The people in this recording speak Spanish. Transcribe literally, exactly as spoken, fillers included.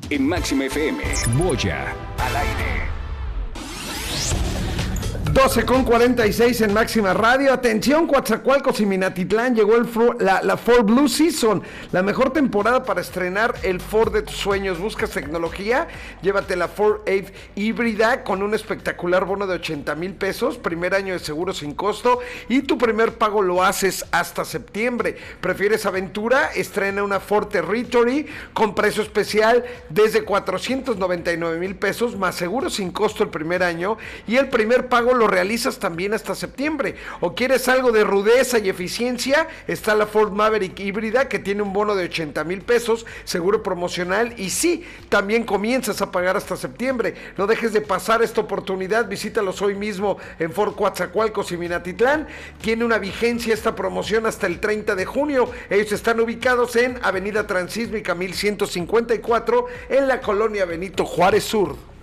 en Máxima F M. Boya al aire. doce con cuarenta y seis en Máxima Radio. Atención, Coatzacoalcos y Minatitlán, llegó el Ford, la, la Ford Blue Season, la mejor temporada para estrenar el Ford de tus sueños. ¿Buscas tecnología? Llévate la Ford Edge híbrida con un espectacular bono de ochenta mil pesos, primer año de seguro sin costo y tu primer pago lo haces hasta septiembre. ¿Prefieres aventura? Estrena una Ford Territory con precio especial desde cuatrocientos noventa y nueve mil pesos más seguro sin costo el primer año y el primer pago lo realizas también hasta septiembre. ¿O quieres algo de rudeza y eficiencia? Está la Ford Maverick híbrida que tiene un bono de ochenta mil pesos, seguro promocional y sí, también comienzas a pagar hasta septiembre. No dejes de pasar esta oportunidad, visítalos hoy mismo en Ford Coatzacoalcos y Minatitlán. Tiene una vigencia esta promoción hasta el treinta de junio. Ellos están ubicados en Avenida Transísmica mil ciento cincuenta y cuatro en la colonia Benito Juárez Sur.